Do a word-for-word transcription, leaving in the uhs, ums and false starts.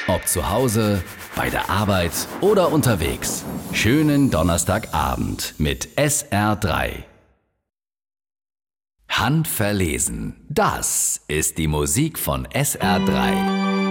Ob zu Hause, bei der Arbeit oder unterwegs. Schönen Donnerstagabend mit S R drei. Handverlesen. Das ist die Musik von S R drei.